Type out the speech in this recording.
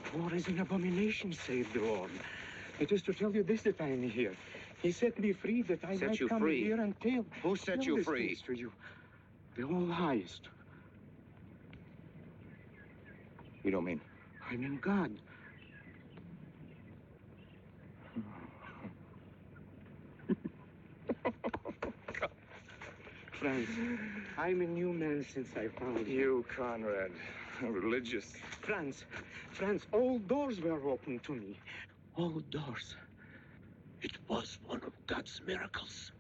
War is an abomination, saith the Lord. It is to tell you this that I am here. He set me free that I might come here and tell. Who set you free? To you. The All-Highest. You don't mean? I mean God. Franz, I'm a new man since I found you. You, Conrad, religious. Franz, all doors were open to me. All doors. It was one of God's miracles.